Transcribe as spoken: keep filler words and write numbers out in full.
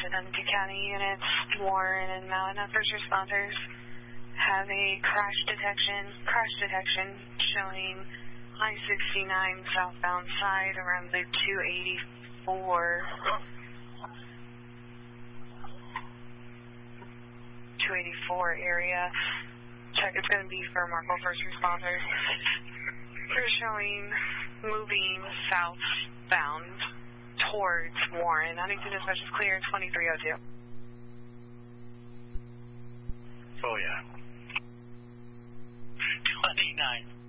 Genesee County units, Warren and Mountain first responders have a crash detection, crash detection showing I sixty-nine southbound side around the two eighty-four, two eighty-four area. Check, it's going to be for Markle first responders. They're showing moving southbound towards Warren. Huntington dispatch is clear, twenty-three oh two. Oh, yeah. twenty-nine.